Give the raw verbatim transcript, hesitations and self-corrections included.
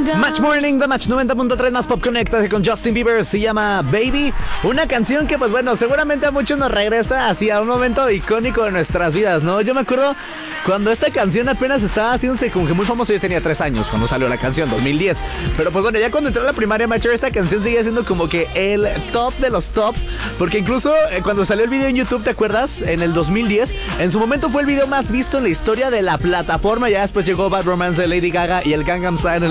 Match Morning de Match noventa punto tres más Pop Connected con Justin Bieber, se llama Baby. Una canción que pues bueno, seguramente a muchos nos regresa hacia un momento icónico de nuestras vidas, ¿no? Yo me acuerdo cuando esta canción apenas estaba haciéndose como que muy famosa. Yo tenía tres años cuando salió la canción, dos mil diez. Pero pues bueno, ya cuando entré a la primaria, Matcher, esta canción sigue siendo como que el top de los tops. Porque incluso eh, cuando salió el video en YouTube, ¿te acuerdas? En el dos mil diez, en su momento fue el video más visto en la historia de la plataforma. Ya después llegó Bad Romance de Lady Gaga y el Gangnam Style en